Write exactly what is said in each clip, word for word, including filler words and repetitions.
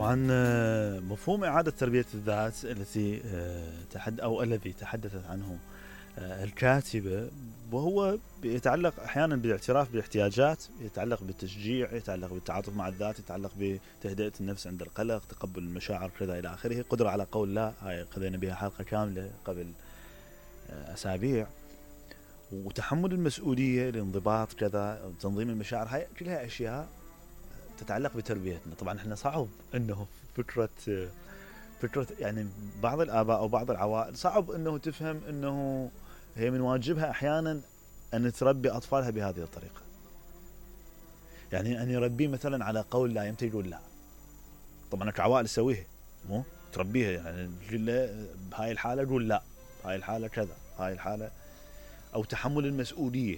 طبعا آه، مفهوم إعادة تربية الذات التي آه، تحد أو الذي تحدثت عنه آه، الكاتبة، وهو يتعلق أحيانا بالاعتراف بالاحتياجات، يتعلق بالتشجيع، يتعلق بالتعاطف مع الذات، يتعلق بتهدئة النفس عند القلق، تقبل المشاعر كذا إلى آخره، قدرة على قول لا. هاي قضينا بها حلقة كاملة قبل آه، أسابيع. وتحمل المسؤولية، الانضباط كذا، تنظيم المشاعر، هاي كلها أشياء تتعلق بتربيتنا. طبعا احنا صعب انه فكرة فكرة يعني بعض الآباء أو بعض العوائل صعب أنه تفهم أنه هي من واجبها أحيانا أن تربي أطفالها بهذه الطريقة. يعني أن يربيه مثلا على قول لا، يمتى يقول لا. طبعا كعوائل تسويها، مو تربيها يعني بهاي الحالة قول لا، هاي الحالة كذا، هاي الحالة. أو تحمل المسؤولية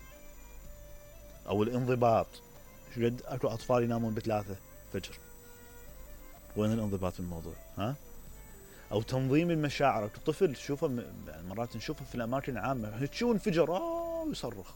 أو الانضباط. شقد أكو أطفال ينامون بثلاثة فجر، وين الانضباط في الموضوع؟ ها؟ او تنظيم المشاعر. الطفل تشوفه م... يعني مرات نشوفه في الاماكن العامه شو انفجر اه ويصرخ،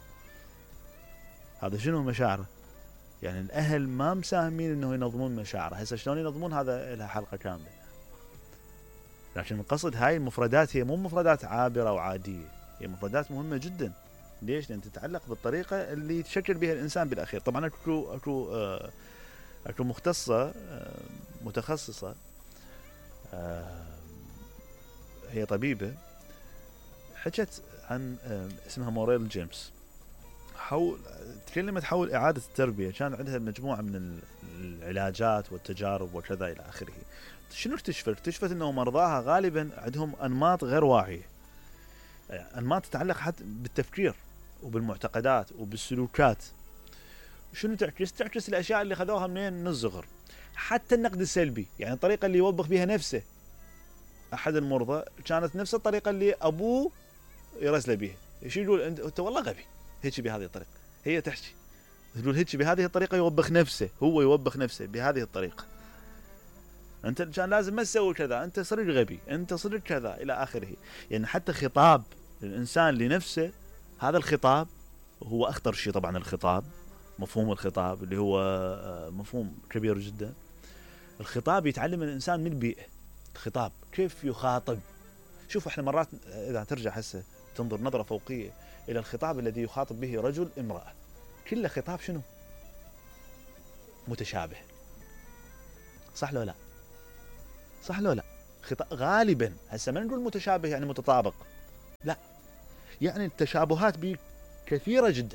هذا شنو مشاعره؟ يعني الاهل ما مساهمين انه ينظمون مشاعره. هسه شلون ينظمون؟ هذا لها حلقه كامله. لكن القصد هاي المفردات هي مو مفردات عابره وعاديه، هي مفردات مهمه جدا. ليش؟ لان تتعلق بالطريقه اللي تشكل بها الانسان بالاخير. طبعا اكو اكو آه اكو مختصه آه متخصصه آه هي طبيبة، حكت عن اسمها موريل جيمس، حول تكلمت حول إعادة التربية. كان عندها مجموعة من العلاجات والتجارب وكذا إلى آخره. شنو اكتشفت؟ اكتشفت أنه مرضاها غالبا عندهم أنماط غير واعية، أنماط تتعلق حتى بالتفكير وبالمعتقدات وبالسلوكات. شنو تعكس؟ تعكس الأشياء اللي خذوها منين؟ من الصغر. حتى النقد السلبي، يعني الطريقة اللي يوبخ بها نفسه أحد المرضى كانت نفس الطريقة اللي أبوه يرسله بيها. شو يقول؟ أنت والله غبي، هيك بهذه الطريقة. هي تحكي تقول هيك بهذه الطريقة، يوبخ نفسه، هو يوبخ نفسه بهذه الطريقة. أنت كان لازم ما تسوي كذا، أنت صرت غبي، أنت صرت كذا إلى آخره. يعني حتى خطاب الإنسان لنفسه، هذا الخطاب هو أخطر شيء. طبعا الخطاب، مفهوم الخطاب اللي هو مفهوم كبير جدا. الخطاب يتعلم الإنسان من البيئة. الخطاب كيف يخاطب. شوف احنا مرات اذا ترجع هسه تنظر نظرة فوقية الى الخطاب الذي يخاطب به رجل امرأة، كله خطاب شنو؟ متشابه. صح لو لا؟ صح لو لا؟ خطاب غالبا، هسه ما نقول متشابه يعني متطابق، لا، يعني التشابهات به كثيرة جدا.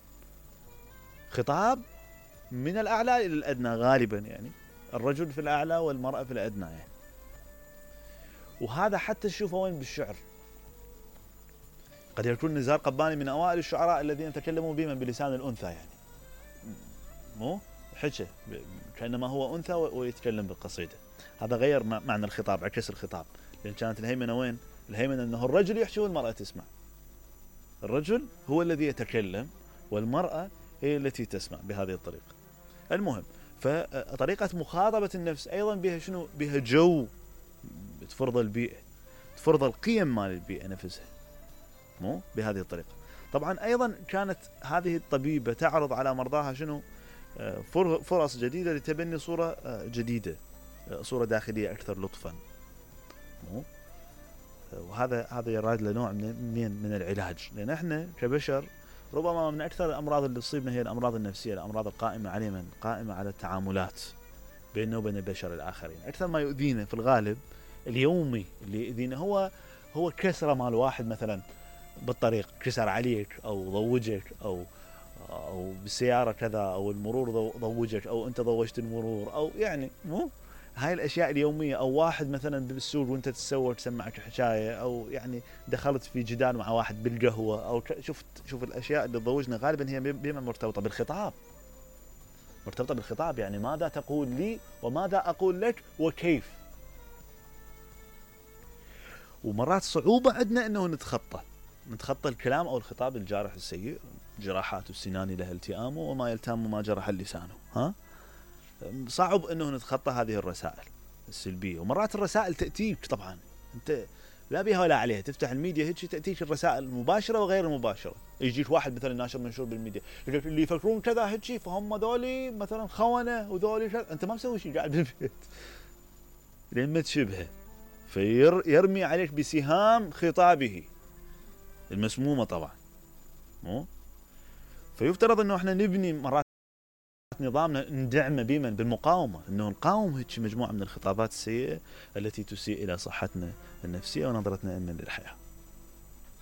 خطاب من الاعلى الى الادنى غالبا، يعني الرجل في الاعلى والمرأة في الادنى يعني. وهذا حتى تشوفه وين؟ بالشعر. قد يكون نزار قباني من أوائل الشعراء الذين تكلموا بهم بلسان الأنثى، يعني مو حكى كأنما هو أنثى ويتكلم بالقصيدة. هذا غير معنى الخطاب، عكس الخطاب. لأن كانت الهيمنة وين؟ الهيمنة أنه الرجل يحكي والمرأة تسمع. الرجل هو الذي يتكلم والمرأة هي التي تسمع بهذه الطريقة. المهم، فطريقة مخاطبة النفس أيضا بها شنو؟ بها جو تفرض البيئة، تفرض القيم مال البيئة نفسها، مو بهذه الطريقة. طبعا أيضا كانت هذه الطبيبة تعرض على مرضاها شنو؟ فرص جديدة لتبني صورة جديدة، صورة داخلية أكثر لطفا، مو؟ وهذا هذا يراد لنوع من من العلاج. لأن احنا كبشر ربما من أكثر الأمراض اللي تصيبنا هي الأمراض النفسية، الأمراض القائمة على من؟ قائمة على التعاملات بيننا وبين البشر الآخرين. أكثر ما يؤذينا في الغالب اليومي اللي يؤذينا هو هو كسرة مال واحد مثلا بالطريق، كسر عليك او ضوجك او او بالسياره كذا، او المرور ضوجك، او انت ضوجت المرور، او يعني مو هاي الاشياء اليوميه. او واحد مثلا بالسوق وانت تتسوق تسمعك حكايه، او يعني دخلت في جدال مع واحد بالقهوه، او شفت شوف الاشياء اللي تضوجنا غالبا هي بما مرتبطه بالخطاب، مرتبطه بالخطاب. يعني ماذا تقول لي وماذا اقول لك وكيف. ومرات صعوبه عندنا انه نتخطى نتخطى الكلام او الخطاب الجارح السيء. جراحات السنان لها التئام وما يلتام ما جرح اللسان. ها، صعب انه نتخطى هذه الرسائل السلبيه. ومرات الرسائل تاتيك، طبعا انت لا بها ولا عليها. تفتح الميديا هيك تأتيك الرسائل المباشرة وغير المباشرة. يجيك واحد مثلا ناشر منشور بالميديا اللي يفكرون كذا هيك فهم ذولي مثلا خونة وذولي شر. انت ما مسوي شيء قاعد بالبيت لين ما تشبهه فيرمي عليك بسهام خطابه المسمومة طبعا. مو فيفترض انه احنا نبني مرات نظامنا ندعمه بمن بالمقاومة، انه نقاوم هيك مجموعة من الخطابات السيئة التي تسيء الى صحتنا النفسية ونظرتنا للحياة.